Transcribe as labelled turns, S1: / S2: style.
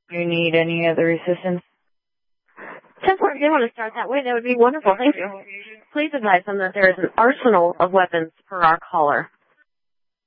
S1: Do you need any other assistance?
S2: 10-4, if you want to start that way, that would be wonderful. Thank you. Please advise them that there is an arsenal of weapons for our caller.